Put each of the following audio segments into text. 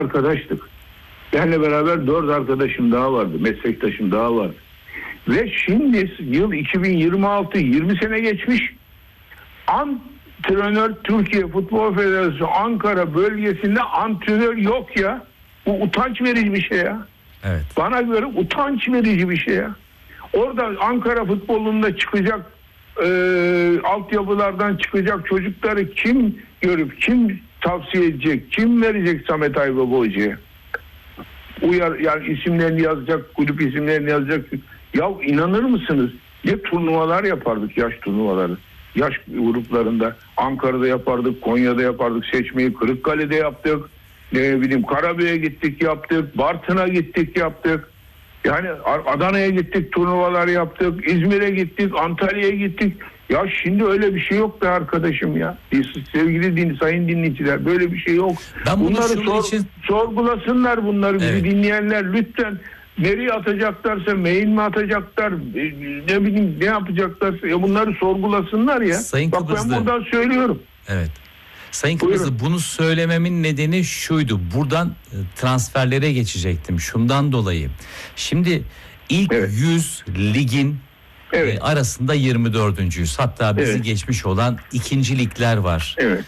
arkadaştık. Benle beraber 4 arkadaşım daha vardı. Meslektaşım daha vardı. Ve şimdi yıl 2026, 20 sene geçmiş. Antrenör Türkiye Futbol Federasyonu Ankara bölgesinde antrenör yok ya. Bu utanç verici bir şey ya. Evet. Bana göre utanç verici bir şey ya. Orada Ankara futbolunda çıkacak altyapılardan çıkacak çocukları kim görüp kim tavsiye edecek, kim verecek Samet Aybaba Hoca'ya? Yani isimlerini yazacak, kulüp isimlerini yazacak. Ya inanır mısınız? Ne turnuvalar yapardık, yaş turnuvaları. Yaş gruplarında Ankara'da yapardık, Konya'da yapardık, seçmeyi Kırıkkale'de yaptık. Ne bileyim Karabük'e gittik yaptık, Bartın'a gittik yaptık. Yani Adana'ya gittik, turnuvalar yaptık, İzmir'e gittik, Antalya'ya gittik. Ya şimdi öyle bir şey yok be arkadaşım ya. Sevgili sayın dinleyiciler, böyle bir şey yok. Bunları sorgulasınlar bunları, evet. Dinleyenler lütfen. Nereye atacaklarsa, mail mi atacaklar, ne bileyim ne yapacaklarsa ya bunları sorgulasınlar ya. Sayın Bak Kıbrıslı, ben buradan söylüyorum. Evet. Sayın Kıbrıslı, bunu söylememin nedeni şuydu. Buradan transferlere geçecektim. Şundan dolayı. Şimdi ilk 100 ligin arasında 24.'yüz. Hatta bizi geçmiş olan ikinci ligler var. Evet.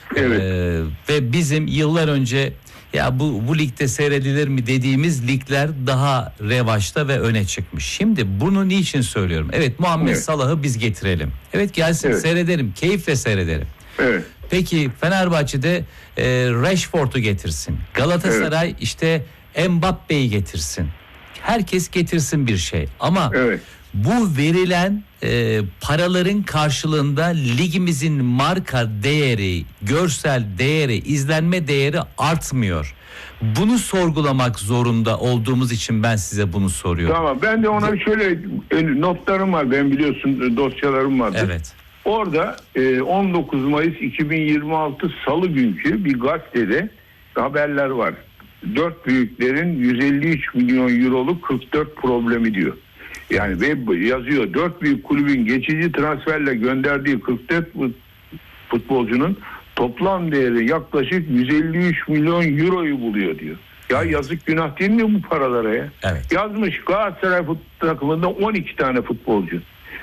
Ve bizim yıllar önce ya bu ligde seyredilir mi dediğimiz ligler daha revaçta ve öne çıkmış. Şimdi bunu niçin söylüyorum? Evet, Muhammed Salah'ı biz getirelim. Evet, gelsin seyrederim. Keyifle seyrederim. Evet. Peki Fenerbahçe'de Rashford'u getirsin. Galatasaray işte Mbappe'yi getirsin. Herkes getirsin bir şey. Ama bu verilen paraların karşılığında ligimizin marka değeri, görsel değeri, izlenme değeri artmıyor. Bunu sorgulamak zorunda olduğumuz için ben size bunu soruyorum. Tamam, ben de ona şöyle notlarım var. Ben biliyorsun dosyalarım vardı. Evet. Orada 19 Mayıs 2026 Salı günkü bir gazetede haberler var. 4 büyüklerin 153 milyon euroluk 44 problemi diyor. Yani ve yazıyor 4 büyük kulübün geçici transferle gönderdiği 44 futbolcunun toplam değeri yaklaşık 153 milyon euroyu buluyor diyor. Ya yazık günah değil mi bu paralara ya? Evet. Yazmış Galatasaray takımında 12 tane futbolcu.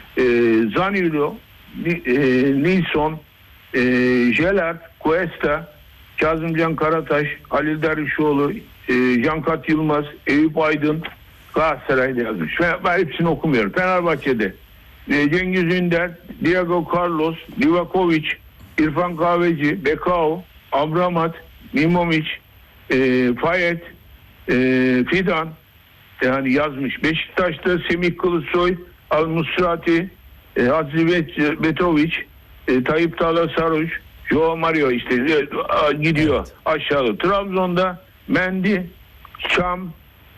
Zaniolo, Nilsson, Gerard, Cuesta, Kazımcan Karataş, Halil Dervişoğlu, Cankat Yılmaz, Eyüp Aydın Galatasaray'da yazmış. Ben hepsini okumuyorum. Fenerbahçe'de Cengiz Ünder, Diego Carlos, Livakovic, İrfan Kahveci, Bekao, Abramat, Mimovic, Fayet, Fidan yani yazmış. Beşiktaş'ta Semih Kılıçsoy, Al Musrati, Aziz Betovic, Tayyip Tala Saruç, Joao Mario işte gidiyor aşağıda. Trabzon'da Mendi, Çam,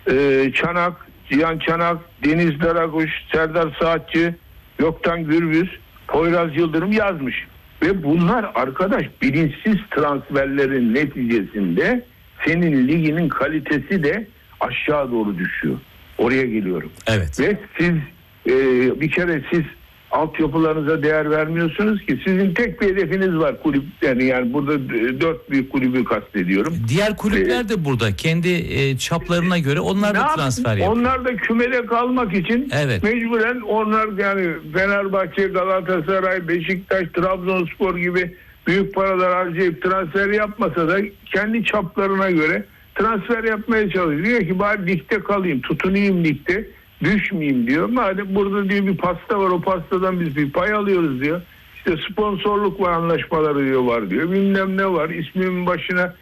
Çanak, Cihan Çanak, Deniz Darakuş, Serdar Saatçı, Gökten Gürbüz, Poyraz Yıldırım yazmış. Ve bunlar arkadaş bilinçsiz transferlerin neticesinde senin liginin kalitesi de aşağı doğru düşüyor. Oraya geliyorum. Evet. Ve siz bir kere siz altyapılarınıza değer vermiyorsunuz ki. Sizin tek bir hedefiniz var kulüp. Yani burada 4 büyük kulübü kastediyorum. Diğer kulüpler de burada. Kendi çaplarına göre onlar da transfer yapıyor. Onlar da kümede kalmak için mecburen onlar yani Fenerbahçe, Galatasaray, Beşiktaş, Trabzonspor gibi büyük paralar harcayıp transfer yapmasa da kendi çaplarına göre transfer yapmaya çalışıyor. Diyor ki bari ligde kalayım, tutunayım ligde. Düşmeyeyim diyor. Madem burada diyor bir pasta var, o pastadan biz bir pay alıyoruz diyor. İşte sponsorluk var, anlaşmaları diyor var diyor. Bilmem ne var. İsmimin başına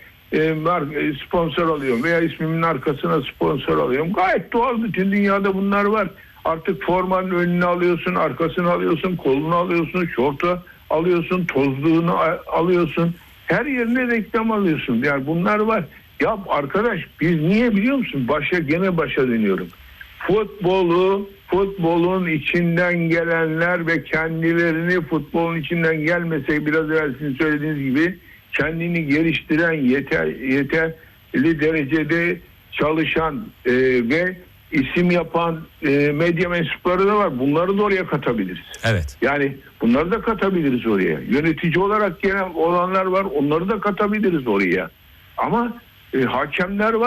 sponsor alıyorum veya ismimin arkasına sponsor alıyorum. Gayet doğal, bütün dünyada bunlar var. Artık formanın önünü alıyorsun, arkasını alıyorsun, kolunu alıyorsun, şortu alıyorsun, tozluğunu alıyorsun. Her yerine reklam alıyorsun. Yani bunlar var. Ya arkadaş biz niye biliyor musun? Gene başa dönüyorum. Futbolun içinden gelenler ve kendilerini futbolun içinden gelmese biraz evvel sizin söylediğiniz gibi kendini geliştiren yeterli derecede çalışan ve isim yapan medya mensupları da var. Bunları da oraya katabiliriz. Evet. Yani bunları da katabiliriz oraya. Yönetici olarak gelen olanlar var. Onları da katabiliriz oraya. Ama hakemler var.